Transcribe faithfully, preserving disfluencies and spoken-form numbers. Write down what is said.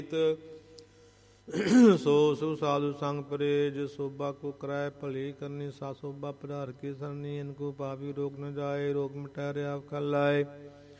ਸੋ ਸੁ ਸਾਧੂ ਸੰਗ ਪਰੇਜ ਸੋਭਾ ਕੋ ਕਰਾਏ ਭਲੀ ਕਰਨੀ ਸਾ ਸੋਭਾ ਪਧਾਰ ਕੀ ਸਰਨੀ ਇਨਕੋ ਪਾਪੀ ਰੋਗ ਨ ਜਾਏ ਰੋਗ ਮਿਟੈ ਰਿਆ ਕਲ ਲਾਏ